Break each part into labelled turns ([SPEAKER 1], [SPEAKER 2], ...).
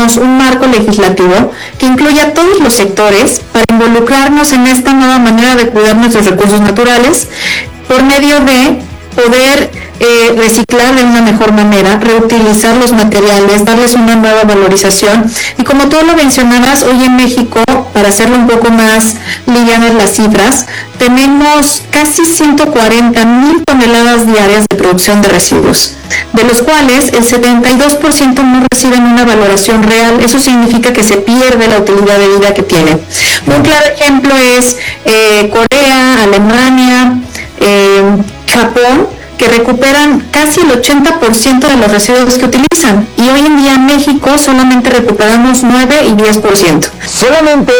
[SPEAKER 1] necesitamos un marco legislativo que incluya a todos los sectores para involucrarnos en esta nueva manera de cuidar nuestros recursos naturales por medio de poder reciclar de una mejor manera, reutilizar los materiales, darles una nueva valorización. Y como tú lo mencionabas, hoy en México, para hacerlo un poco más livianas las cifras, tenemos casi 140,000 toneladas diarias de producción de residuos, de los cuales el 72% no reciben una valoración real. Eso significa que se pierde la utilidad de vida que tienen. Un claro ejemplo es Corea, Alemania, Japón, que recuperan casi el 80% de los residuos que utilizan, y hoy en día en México solamente recuperamos 9 y 10%.
[SPEAKER 2] Solamente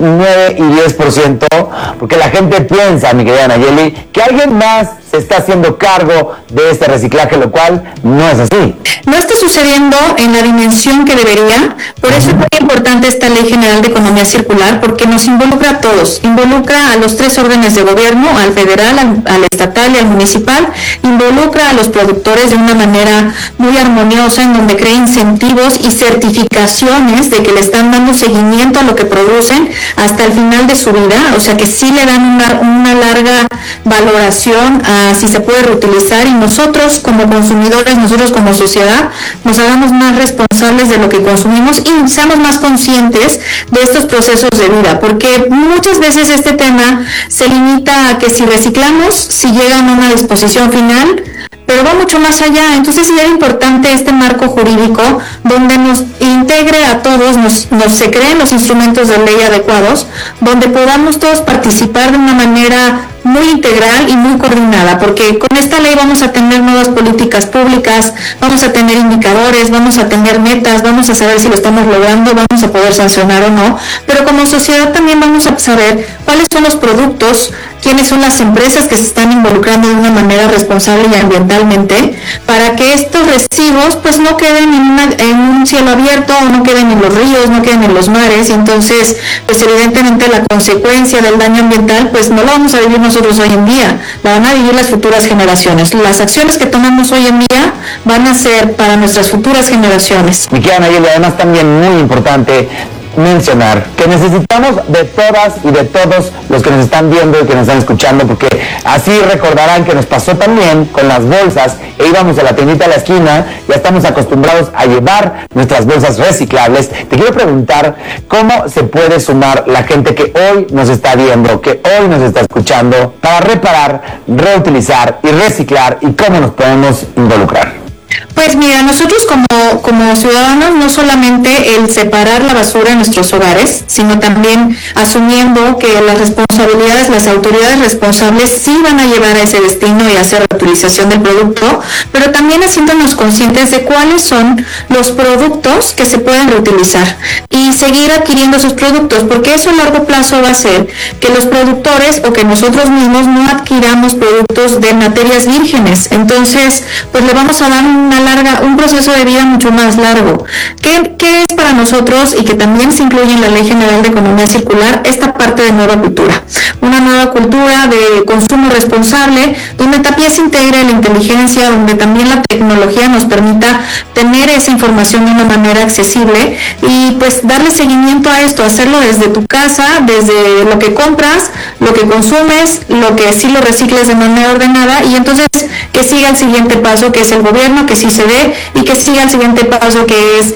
[SPEAKER 2] 9 y 10%, porque la gente piensa, mi querida Nayeli, que alguien más se está haciendo cargo de este reciclaje, lo cual no es así.
[SPEAKER 1] No está sucediendo en la dimensión que debería. Por eso es muy importante esta Ley General de Economía Circular, porque nos involucra a todos, involucra a los 3 órdenes de gobierno, al federal, al estatal y al municipal, involucra a los productores de una manera muy armoniosa, en donde crea incentivos y certificaciones de que le están dando seguimiento a lo que producen hasta el final de su vida, o sea que sí le dan una larga valoración a si se puede reutilizar, y nosotros como consumidores, nosotros como sociedad, nos hagamos más responsables de lo que consumimos y seamos más conscientes de estos procesos de vida, porque muchas veces este tema se limita a que si reciclamos, si llegan a una disposición final, pero va mucho más allá. Entonces sí era importante este marco jurídico donde nos integre a todos, se creen los instrumentos de ley adecuados, donde podamos todos participar de una manera muy integral y muy coordinada, porque con esta ley vamos a tener nuevas políticas públicas, vamos a tener indicadores, vamos a tener metas, vamos a saber si lo estamos logrando, vamos a poder sancionar o no, pero como sociedad también vamos a saber cuáles son los productos, quiénes son las empresas que se están involucrando de una manera responsable y ambientalmente, para que estos residuos pues no queden en un cielo abierto, o no queden en los ríos, no queden en los mares, y entonces pues evidentemente la consecuencia del daño ambiental pues no la vamos a vivir nosotros hoy en día, la van a vivir las futuras generaciones. Las acciones que tomamos hoy en día van a ser para nuestras futuras generaciones.
[SPEAKER 2] Mi querida Nayeli, además también muy importante mencionar que necesitamos de todas y de todos los que nos están viendo y que nos están escuchando, porque así recordarán que nos pasó también con las bolsas, e íbamos a la tiendita de la esquina, ya estamos acostumbrados a llevar nuestras bolsas reciclables. Te quiero preguntar cómo se puede sumar la gente que hoy nos está viendo, que hoy nos está escuchando, para reparar, reutilizar y reciclar, y cómo nos podemos involucrar.
[SPEAKER 1] Pues mira, nosotros como ciudadanos, no solamente el separar la basura en nuestros hogares, sino también asumiendo que las responsabilidades, las autoridades responsables sí van a llevar a ese destino y hacer reutilización del producto, pero también haciéndonos conscientes de cuáles son los productos que se pueden reutilizar y seguir adquiriendo esos productos, porque eso a largo plazo va a hacer que los productores o que nosotros mismos no adquiramos productos de materias vírgenes. Entonces, pues le vamos a dar un proceso de vida mucho más largo. ¿Qué es para nosotros, y que también se incluye en la Ley General de Economía Circular, esta parte de nueva cultura? Una nueva cultura de consumo responsable, donde también se integre la inteligencia, donde también la tecnología nos permita tener esa información de una manera accesible y pues darle seguimiento a esto, hacerlo desde tu casa, desde lo que compras, lo que consumes, lo que sí lo recicles de manera ordenada, y entonces que siga el siguiente paso, que es el gobierno, que sí se ve, y que siga el siguiente paso, que es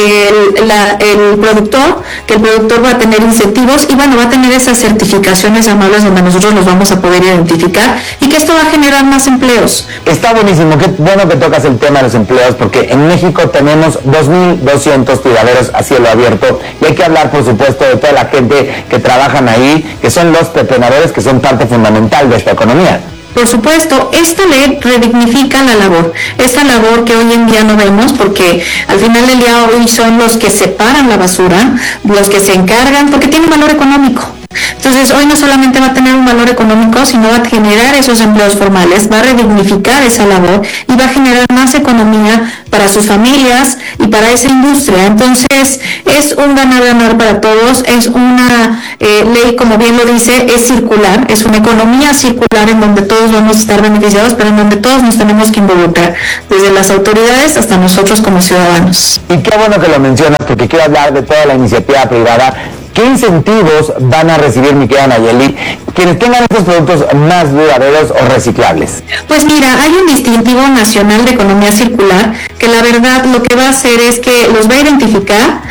[SPEAKER 1] el productor, que el productor va a tener incentivos y bueno, va a tener esas certificaciones amables donde nosotros los vamos a poder identificar, y que esto va a generar más empleos.
[SPEAKER 2] Está buenísimo, qué bueno que tocas el tema de los empleos, porque en México tenemos 2,200 tiraderos a cielo abierto, y hay que hablar, por supuesto, de toda la gente que trabajan ahí, que son los pepenadores, que son parte fundamental de esta economía.
[SPEAKER 1] Por supuesto, esta ley redignifica la labor, esta labor que hoy en día no vemos, porque al final del día hoy son los que separan la basura, los que se encargan, porque tiene valor económico. Entonces hoy no solamente va a tener un valor económico, sino va a generar esos empleos formales, va a redignificar esa labor y va a generar más economía para sus familias y para esa industria. Entonces es un ganar-ganar para todos, es una ley, como bien lo dice, es circular, es una economía circular en donde todos vamos a estar beneficiados, pero en donde todos nos tenemos que involucrar, desde las autoridades hasta nosotros como ciudadanos.
[SPEAKER 2] Y qué bueno que lo mencionas, porque porque quiero hablar de toda la iniciativa privada. ¿Qué incentivos van a recibir, mi querida Nayeli, quienes tengan estos productos más duraderos o reciclables?
[SPEAKER 1] Pues mira, hay un distintivo nacional de economía circular que la verdad lo que va a hacer es que los va a identificar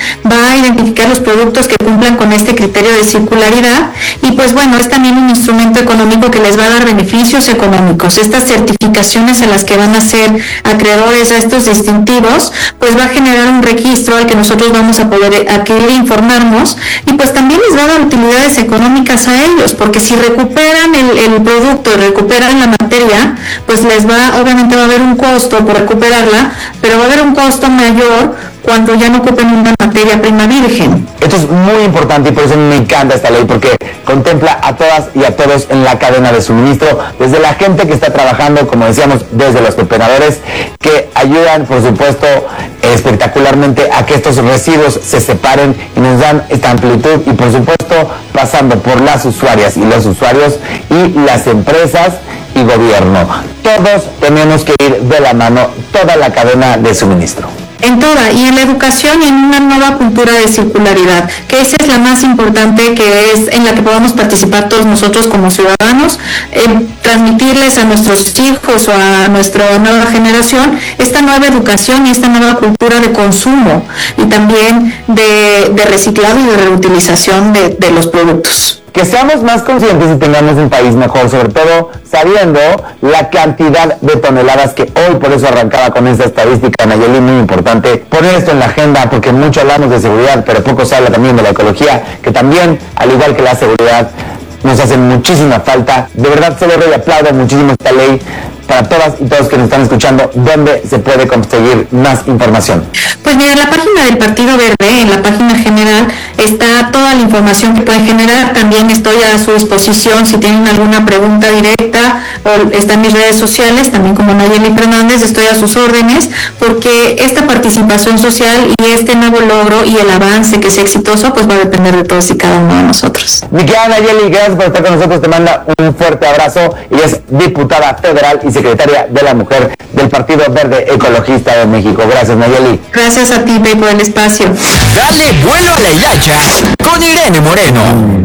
[SPEAKER 1] los productos que cumplan con este criterio de circularidad y pues bueno, es también un instrumento económico que les va a dar beneficios económicos. Estas certificaciones a las que van a ser acreedores a estos distintivos, pues va a generar un registro al que nosotros vamos a poder adquirir e informarnos y pues también les va a dar utilidades económicas a ellos, porque si recuperan el producto y recuperan la materia, pues obviamente va a haber un costo por recuperarla, pero va a haber un costo mayor cuando ya no ocupen una materia prima virgen.
[SPEAKER 2] Esto es muy importante y por eso me encanta esta ley, porque contempla a todas y a todos en la cadena de suministro, desde la gente que está trabajando, como decíamos, desde los pepenadores, que ayudan, por supuesto, espectacularmente a que estos residuos se separen y nos dan esta amplitud y, por supuesto, pasando por las usuarias y los usuarios y las empresas y gobierno. Todos tenemos que ir de la mano, toda la cadena de suministro.
[SPEAKER 1] En toda, y en la educación y en una nueva cultura de circularidad, que esa es la más importante, que es en la que podamos participar todos nosotros como ciudadanos, transmitirles a nuestros hijos o a nuestra nueva generación esta nueva educación y esta nueva cultura de consumo y también de reciclado y de reutilización de los productos.
[SPEAKER 2] Que seamos más conscientes y tengamos un país mejor, sobre todo sabiendo la cantidad de toneladas que hoy, por eso arrancaba con esta estadística, Nayeli, muy importante poner esto en la agenda, porque mucho hablamos de seguridad, pero poco se habla también de la ecología, que también, al igual que la seguridad, nos hace muchísima falta. De verdad celebro y aplaudo muchísimo esta ley. Para todas y todos que nos están escuchando, ¿dónde se puede conseguir más información?
[SPEAKER 1] Pues mira, en la página del Partido Verde, en la página general, está toda la información que pueden generar. También estoy a su disposición si tienen alguna pregunta directa, o están mis redes sociales, también como Nayeli Fernández, estoy a sus órdenes, porque esta participación social y este nuevo logro y el avance que sea exitoso, pues va a depender de todos y cada uno de nosotros.
[SPEAKER 2] Mi querida Nayeli, gracias por estar con nosotros, te manda un fuerte abrazo. Ella es diputada federal y secretaria de la Mujer del Partido Verde Ecologista de México. Gracias, Nayeli.
[SPEAKER 1] Gracias a ti, Pei, por el espacio.
[SPEAKER 3] Dale vuelo a la hilacha con Irene Moreno.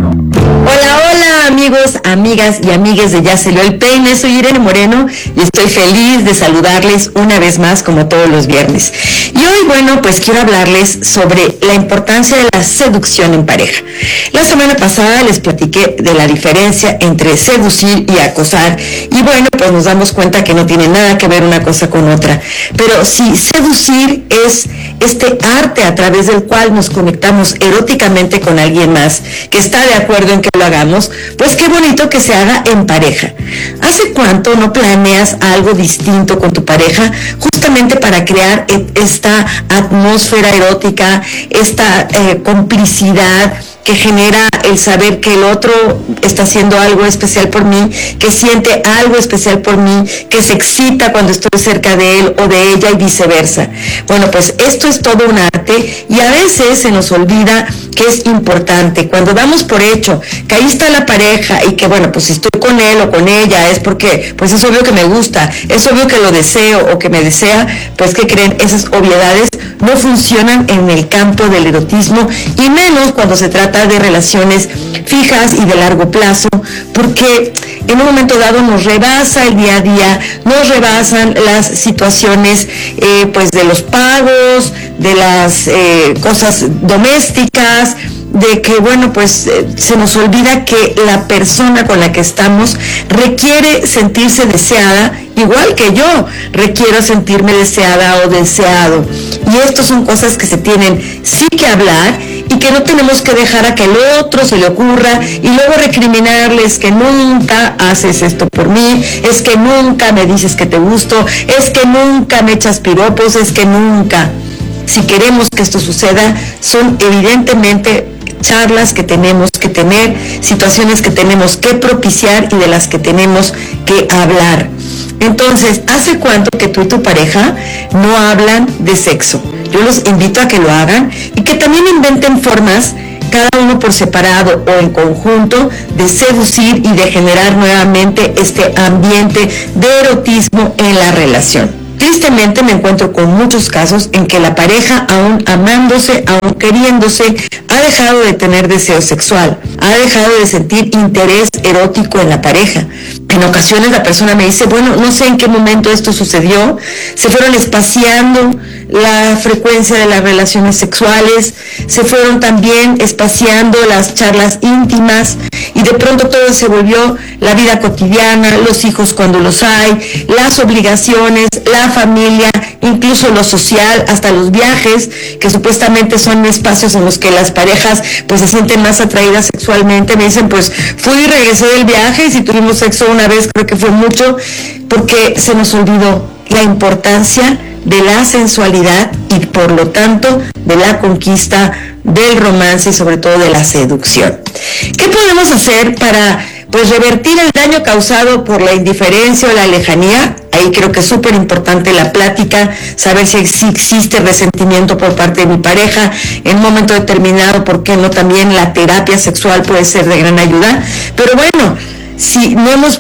[SPEAKER 4] Hola, hola amigos, amigas y amigues de Ya Se Lo El Peine, soy Irene Moreno y estoy feliz de saludarles una vez más como todos los viernes. Y hoy, bueno, pues quiero hablarles sobre la importancia de la seducción en pareja. La semana pasada les platiqué de la diferencia entre seducir y acosar y bueno, pues nos damos cuenta que no tiene nada que ver una cosa con otra. Pero si seducir es este arte a través del cual nos conectamos eróticamente con alguien más que está de acuerdo en que lo hagamos, pues qué bonito que se haga en pareja. ¿Hace cuánto no planeas algo distinto con tu pareja justamente para crear esta atmósfera erótica, esta complicidad que genera el saber que el otro está haciendo algo especial por mí, que siente algo especial por mí, que se excita cuando estoy cerca de él o de ella y viceversa? Bueno, pues esto es todo un arte y a veces se nos olvida que es importante. Cuando damos por hecho que ahí está la pareja y que bueno, pues si estoy con él o con ella es porque pues es obvio que me gusta, es obvio que lo deseo o que me desea, pues ¿qué creen? Esas obviedades no funcionan en el campo del erotismo y menos cuando se trata de relaciones fijas y de largo plazo, porque en un momento dado nos rebasa el día a día, nos rebasan las situaciones pues de los pagos, de las cosas domésticas, de que bueno pues se nos olvida que la persona con la que estamos requiere sentirse deseada, igual que yo requiero sentirme deseada o deseado, y estas son cosas que se tienen sí que hablar y que no tenemos que dejar a que el otro se le ocurra y luego recriminarles que nunca haces esto por mí, es que nunca me dices que te gusto, es que nunca me echas piropos, es que nunca. Si queremos que esto suceda, son evidentemente charlas que tenemos que tener, situaciones que tenemos que propiciar y de las que tenemos que hablar. Entonces, ¿hace cuánto que tú y tu pareja no hablan de sexo? Yo los invito a que lo hagan y que también inventen formas, cada uno por separado o en conjunto, de seducir y de generar nuevamente este ambiente de erotismo en la relación. tristemente me encuentro con muchos casos en que la pareja, aún amándose, aún queriéndose, ha dejado de tener deseo sexual, ha dejado de sentir interés erótico en la pareja. En ocasiones la persona me dice, bueno, no sé en qué momento esto sucedió, se fueron espaciando la frecuencia de las relaciones sexuales, se fueron también espaciando las charlas íntimas y de pronto todo se volvió la vida cotidiana, los hijos cuando los hay, las obligaciones, la familia, incluso lo social, hasta los viajes, que supuestamente son espacios en los que las parejas pues se sienten más atraídas sexualmente. Me dicen, pues fui y regresé del viaje y si tuvimos sexo una vez creo que fue mucho, porque se nos olvidó la importancia de la sensualidad y por lo tanto de la conquista, del romance y sobre todo de la seducción. ¿Qué podemos hacer para pues revertir el daño causado por la indiferencia o la lejanía? Ahí creo que es súper importante la plática, saber si existe resentimiento por parte de mi pareja en un momento determinado, ¿por qué no? También la terapia sexual puede ser de gran ayuda, pero bueno, si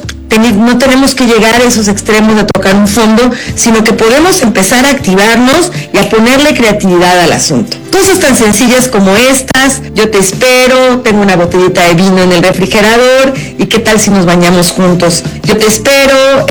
[SPEAKER 4] no tenemos que llegar a esos extremos de tocar un fondo, sino que podemos empezar a activarnos y a ponerle creatividad al asunto. Cosas tan sencillas como estas: yo te espero, tengo una botellita de vino en el refrigerador y qué tal si nos bañamos juntos. Yo te espero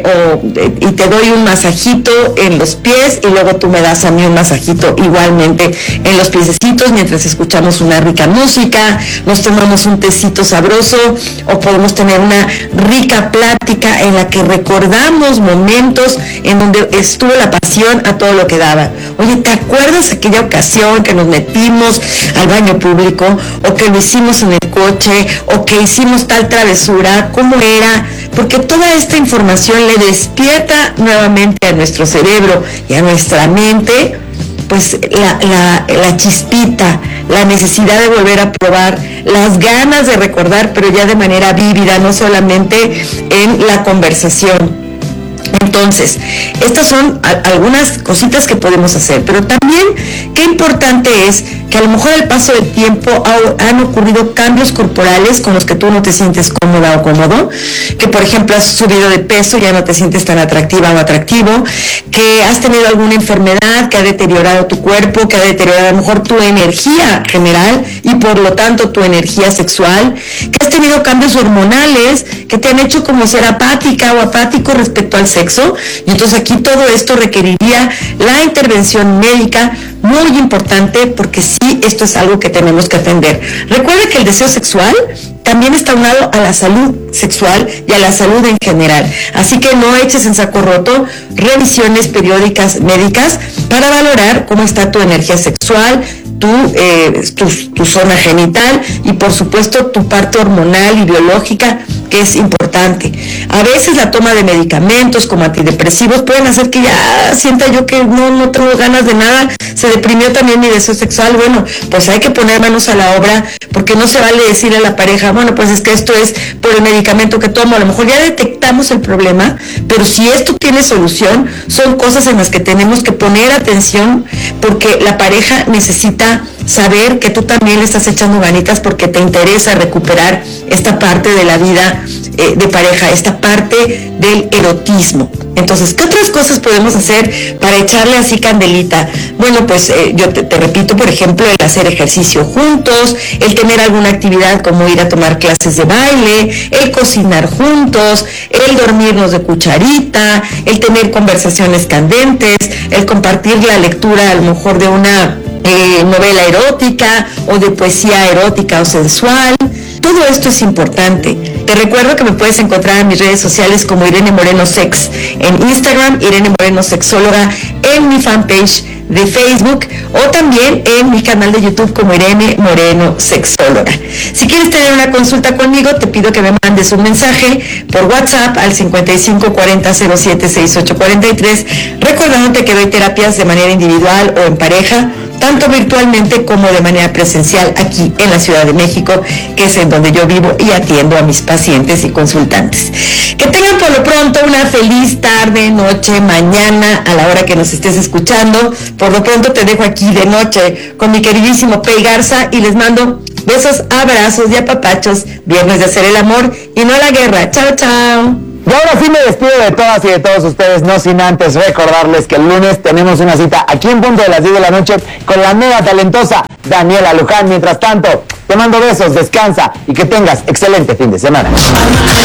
[SPEAKER 4] y te doy un masajito en los pies y luego tú me das a mí un masajito igualmente en los piececitos mientras escuchamos una rica música, nos tomamos un tecito sabroso o podemos tener una rica plática en la que recordamos momentos en donde estuvo la pasión a todo lo que daba. Oye, ¿te acuerdas aquella ocasión que nos metimos al baño público o que lo hicimos en el coche o que hicimos tal travesura? ¿Cómo era? Porque toda esta información le despierta nuevamente a nuestro cerebro y a nuestra mente pues la chispita, la necesidad de volver a probar, las ganas de recordar, pero ya de manera vívida, no solamente en la conversación. Entonces, estas son algunas cositas que podemos hacer, pero también qué importante es que a lo mejor al paso del tiempo han ocurrido cambios corporales con los que tú no te sientes cómoda o cómodo, que por ejemplo has subido de peso, ya no te sientes tan atractiva o atractivo, que has tenido alguna enfermedad que ha deteriorado tu cuerpo, que ha deteriorado a lo mejor tu energía general y por lo tanto tu energía sexual, que has tenido cambios hormonales que te han hecho como ser apática o apático respecto al sexo, y entonces aquí todo esto requeriría la intervención médica muy importante, porque sí, esto es algo que tenemos que atender. Recuerda que el deseo sexual también está unado a la salud sexual y a la salud en general, así que no eches en saco roto revisiones periódicas médicas para valorar cómo está tu energía sexual, tu zona genital y por supuesto tu parte hormonal y biológica, que es importante. A veces la toma de medicamentos como antidepresivos pueden hacer que ya sienta yo que no tengo ganas de nada, se deprimió también mi deseo sexual. Bueno, pues hay que poner manos a la obra, porque no se vale decirle a la pareja, bueno, pues es que esto es por el medicamento que tomo. A lo mejor ya detectamos el problema, pero si esto tiene solución, son cosas en las que tenemos que poner atención, porque la pareja necesita saber que tú también le estás echando ganitas porque te interesa recuperar esta parte de la vida de pareja, esta parte del erotismo. Entonces, ¿qué otras cosas podemos hacer para echarle así candelita? Bueno, pues yo te repito, por ejemplo, el hacer ejercicio juntos, el tener alguna actividad como ir a tomar clases de baile, el cocinar juntos, el dormirnos de cucharita, el tener conversaciones candentes, el compartir la lectura a lo mejor de una novela erótica o de poesía erótica o sensual. Todo esto es importante. Te recuerdo que me puedes encontrar en mis redes sociales como Irene Moreno Sex, en Instagram, Irene Moreno Sexóloga, en mi fanpage de Facebook o también en mi canal de YouTube como Irene Moreno Sexóloga. Si quieres tener una consulta conmigo, te pido que me mandes un mensaje por WhatsApp al 5540076843, recordándote que doy terapias de manera individual o en pareja, tanto virtualmente como de manera presencial aquí en la Ciudad de México, que es en donde yo vivo y atiendo a mis pacientes y consultantes. Que tengan por lo pronto una feliz tarde, noche, mañana, a la hora que nos estés escuchando. Por lo pronto te dejo aquí de noche con mi queridísimo Pei Garza y les mando besos, abrazos y apapachos. Viernes de hacer el amor y no la guerra. Chao, chao.
[SPEAKER 2] Y ahora sí me despido de todas y de todos ustedes, no sin antes recordarles que el lunes tenemos una cita aquí en punto de las 10 de la noche con la nueva talentosa Daniela Luján. Mientras tanto, te mando besos, descansa y que tengas excelente fin de semana.